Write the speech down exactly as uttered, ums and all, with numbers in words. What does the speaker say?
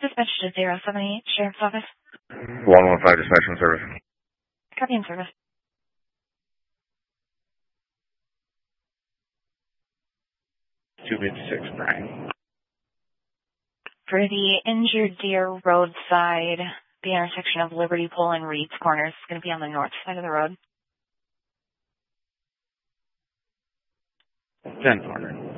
Dispatch to zero seven eight, Sheriff's Office. one one five, dispatching service. Copy in service. two fifty-six, Brian. For the injured deer roadside, the intersection of Liberty Pole and Reed's Corners is going to be on the north side of the road. ten corner.